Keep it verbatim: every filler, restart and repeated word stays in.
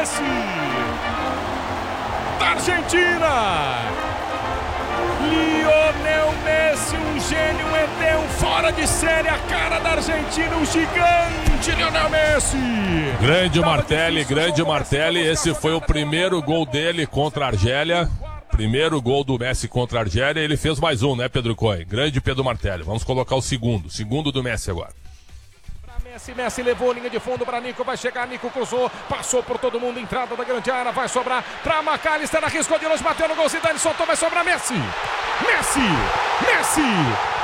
Messi, da Argentina. Lionel Messi, um gênio, um eterno, fora de série, a cara da Argentina, um gigante, Lionel Messi. Grande Martelli, grande Martelli, esse foi o primeiro gol dele contra a Argélia. Primeiro gol do Messi contra a Argélia, ele fez mais um, né, Pedro Coy? Grande Pedro Martelli. Vamos colocar o segundo, segundo do Messi agora. Messi, Messi levou linha de fundo para Nico, vai chegar, Nico cruzou, passou por todo mundo, entrada da grande área, vai sobrar para McAllister, arriscou de longe, bateu no gol, Zidane soltou, vai sobrar Messi, Messi, Messi,